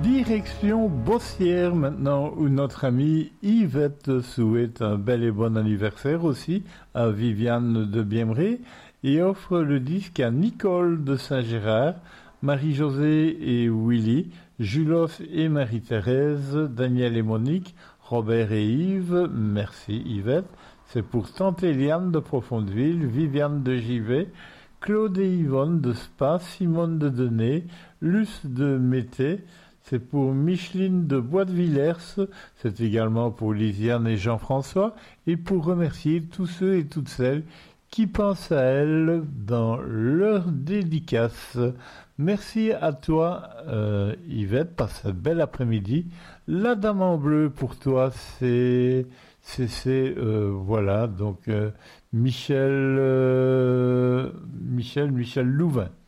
Direction Bossière maintenant, où notre amie Yvette souhaite un bel et bon anniversaire aussi à Viviane de Biemré et offre le disque à Nicole de Saint-Gérard, Marie-Josée et Willy, Julos et Marie-Thérèse, Daniel et Monique, Robert et Yves, merci Yvette, c'est pour Tante Eliane de Profondeville, Viviane de Givet, Claude et Yvonne de Spa, Simone de Denay, Luce de Mété, c'est pour Micheline de Bois de Villers, c'est également pour Lisiane et Jean-François, et pour remercier tous ceux et toutes celles qui pensent à elle dans leur dédicace. Merci à toi, Yvette, par ce bel après-midi. La Dame en bleu pour toi, voilà, donc Michel Louvain.